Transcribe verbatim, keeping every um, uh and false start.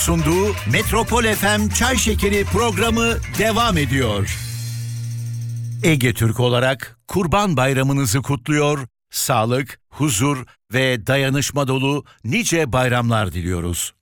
sunduğu Metropol F M Çay Şekeri programı devam ediyor. Ege Türk olarak Kurban Bayramınızı kutluyor, sağlık, huzur ve dayanışma dolu nice bayramlar diliyoruz.